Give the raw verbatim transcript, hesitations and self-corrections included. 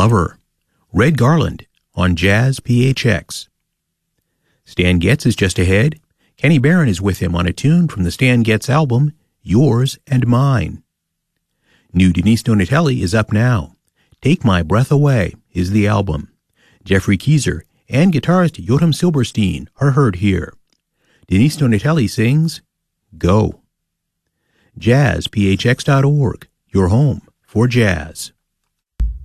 Lover, Red Garland on Jazz P H X. Stan Getz is just ahead. Kenny Barron is with him on a tune from the Stan Getz album, Yours and Mine. New Denise Donatelli is up now. Take My Breath Away is the album. Jeffrey Keyser and guitarist Jotam Silberstein are heard here. Denise Donatelli sings, Go. jazz p h x dot org, your home for jazz.